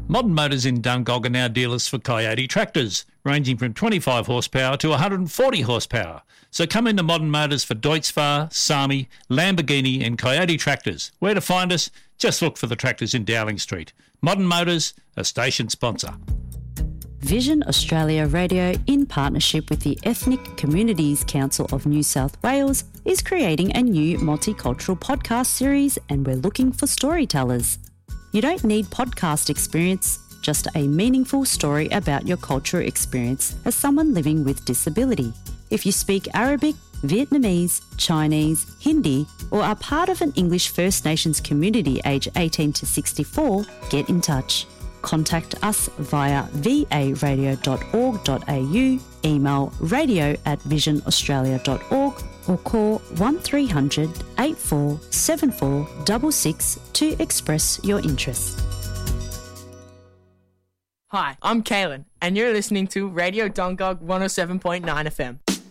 Modern Motors in Dungog are now dealers for Coyote tractors, ranging from 25 horsepower to 140 horsepower. So come into Modern Motors for Deutz-Fahr, Sami, Lamborghini and Coyote tractors. Where to find us? Just look for the tractors in Dowling Street. Modern Motors, a station sponsor. Vision Australia Radio, in partnership with the Ethnic Communities Council of New South Wales, is creating a new multicultural podcast series, and we're looking for storytellers. You don't need podcast experience, just a meaningful story about your cultural experience as someone living with disability. If you speak Arabic, Vietnamese, Chinese, Hindi, or are part of an English First Nations community aged 18 to 64, get in touch. Contact us via varadio.org.au, email radio@visionaustralia.org, or call 1300 8474 66 to express your interest. Hi, I'm Kaylin, and you're listening to Radio Dungog 107.9 FM.